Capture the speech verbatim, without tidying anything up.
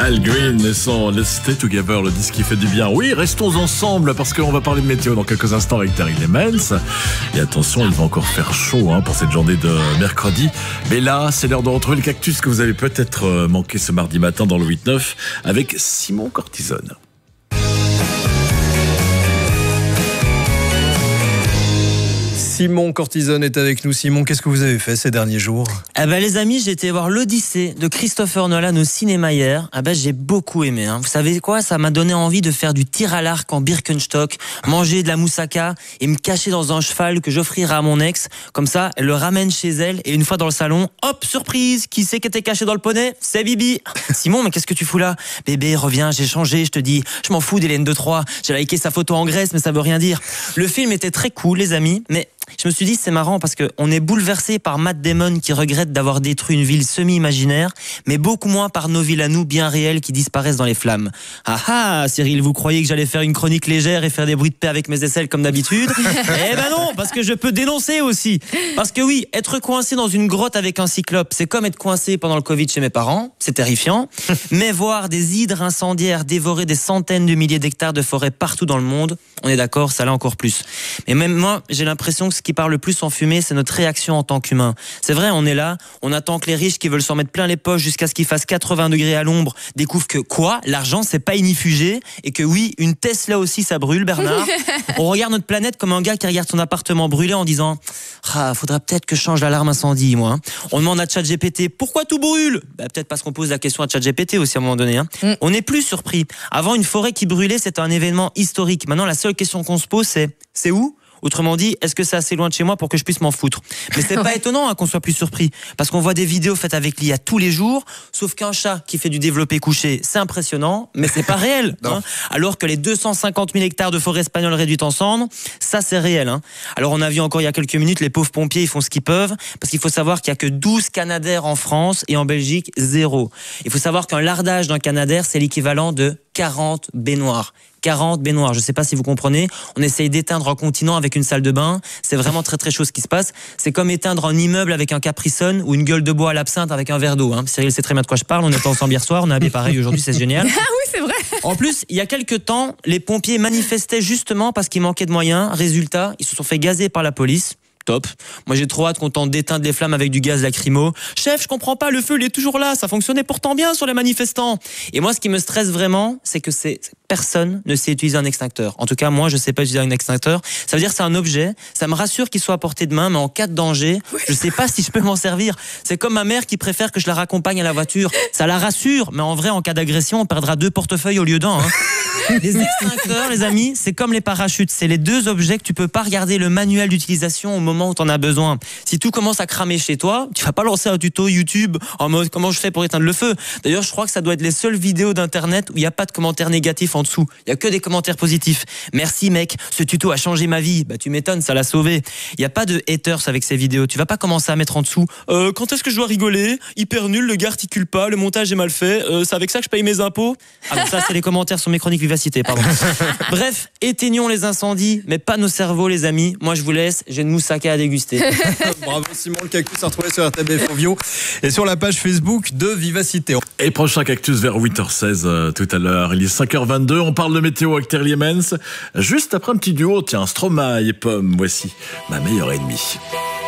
Al Green et son Let's Stay Together, le disque qui fait du bien. Oui, restons ensemble parce qu'on va parler de météo dans quelques instants avec Terry Lemens. Et attention, il va encore faire chaud hein, pour cette journée de mercredi. Mais là, c'est l'heure de retrouver le cactus que vous avez peut-être manqué ce mardi matin dans le huit neuf avec Simon Cortisone. Simon Cortisone est avec nous. Simon, qu'est-ce que vous avez fait ces derniers jours ? Eh ben les amis, j'ai été voir l'Odyssée de Christopher Nolan au cinéma hier. Ah ben j'ai beaucoup aimé. Hein. Vous savez quoi ? Ça m'a donné envie de faire du tir à l'arc en Birkenstock, manger de la moussaka et me cacher dans un cheval que j'offrirai à mon ex. Comme ça, elle le ramène chez elle et une fois dans le salon, hop, surprise, qui c'est qui était caché dans le poney ? C'est Bibi. Simon, mais qu'est-ce que tu fous là ? Bébé, reviens, j'ai changé, je te dis. Je m'en fous d'Hélène de Troyes. J'ai liké sa photo en Grèce, mais ça veut rien dire. Le film était très cool, les amis, mais je me suis dit c'est marrant parce que on est bouleversé par Matt Damon qui regrette d'avoir détruit une ville semi-imaginaire, mais beaucoup moins par nos villes à nous bien réelles qui disparaissent dans les flammes. Ah ah, Cyril, vous croyez que j'allais faire une chronique légère et faire des bruits de paix avec mes aisselles comme d'habitude ? Eh ben non, parce que je peux dénoncer aussi. Parce que oui, être coincé dans une grotte avec un cyclope, c'est comme être coincé pendant le Covid chez mes parents, c'est terrifiant. Mais voir des hydres incendiaires dévorer des centaines de milliers d'hectares de forêt partout dans le monde, on est d'accord, ça l'est encore plus. Mais même moi, j'ai l'impression que ce qui parle le plus en fumée, c'est notre réaction en tant qu'humain. C'est vrai, on est là, on attend que les riches qui veulent s'en mettre plein les poches jusqu'à ce qu'il fasse quatre-vingts degrés à l'ombre découvrent que quoi ? L'argent, c'est pas inifugé et que oui, une Tesla aussi, ça brûle, Bernard. On regarde notre planète comme un gars qui regarde son appartement brûler en disant « Ah, faudrait peut-être que je change l'alarme incendie, moi. » On demande à ChatGPT « Pourquoi tout brûle ?» Bah, peut-être parce qu'on pose la question à ChatGPT aussi à un moment donné. Hein. Mm. On n'est plus surpris. Avant, une forêt qui brûlait, c'était un événement historique. Maintenant, la seule question qu'on se pose, c'est « C'est où ?» Autrement dit, est-ce que c'est assez loin de chez moi pour que je puisse m'en foutre ? Mais c'est pas étonnant hein, qu'on soit plus surpris, parce qu'on voit des vidéos faites avec l'I A tous les jours, sauf qu'un chat qui fait du développé couché, c'est impressionnant, mais c'est pas réel. Hein, alors que les deux cent cinquante mille hectares de forêt espagnole réduites en cendres, ça c'est réel. Hein. Alors on a vu encore il y a quelques minutes, les pauvres pompiers, ils font ce qu'ils peuvent, parce qu'il faut savoir qu'il y a que douze canadaires en France et en Belgique, zéro. Il faut savoir qu'un lardage d'un canadaire, c'est l'équivalent de quarante baignoires. quarante baignoires, je sais pas si vous comprenez, on essaye d'éteindre un continent avec une salle de bain, c'est vraiment très très chaud ce qui se passe, c'est comme éteindre un immeuble avec un Capri-Sun ou une gueule de bois à l'absinthe avec un verre d'eau. Hein. Cyril sait très bien de quoi je parle, on était ensemble hier soir, on a habillé pareil aujourd'hui, c'est génial. Ah oui, c'est vrai. En plus, il y a quelques temps, les pompiers manifestaient justement parce qu'il manquait de moyens, résultat, ils se sont fait gazer par la police. Top. Moi j'ai trop hâte qu'on tente d'éteindre les flammes avec du gaz lacrymo. Chef, je comprends pas, le feu il est toujours là, ça fonctionnait pourtant bien sur les manifestants. Et moi ce qui me stresse vraiment, c'est que c'est personne ne sait utiliser un extincteur. En tout cas, moi je sais pas utiliser un extincteur. Ça veut dire que c'est un objet, ça me rassure qu'il soit à portée de main, mais en cas de danger, je sais pas si je peux m'en servir. C'est comme ma mère qui préfère que je la raccompagne à la voiture. Ça la rassure, mais en vrai en cas d'agression, on perdra deux portefeuilles au lieu d'un. Hein. Les extincteurs, les amis, c'est comme les parachutes. C'est les deux objets que tu peux pas regarder le manuel d'utilisation au moment où tu en as besoin. Si tout commence à cramer chez toi, tu vas pas lancer un tuto YouTube en mode comment je fais pour éteindre le feu. D'ailleurs, je crois que ça doit être les seules vidéos d'internet où il n'y a pas de commentaires négatifs en dessous. Il y a que des commentaires positifs. Merci mec, ce tuto a changé ma vie. Bah tu m'étonnes, ça l'a sauvé. Il n'y a pas de haters avec ces vidéos. Tu vas pas commencer à mettre en dessous euh, quand est-ce que je dois rigoler ? Hyper nul, le gars articule pas, le montage est mal fait. Euh, c'est avec ça que je paye mes impôts. Ah bon, ça c'est les commentaires sur mes chroniques Vivacité, pardon. Bref, éteignons les incendies, mais pas nos cerveaux les amis. Moi je vous laisse, j'ai une moussaka à déguster. Bravo Simon, le cactus à retrouver sur R T B F Ovio et sur la page Facebook de Vivacité. Et prochain cactus vers huit heures seize euh, tout à l'heure. Il est cinq heures vingt-deux, on parle de météo avec Terry Lemens. Juste après un petit duo, tiens, Stromae et Pomme, voici ma meilleure ennemie.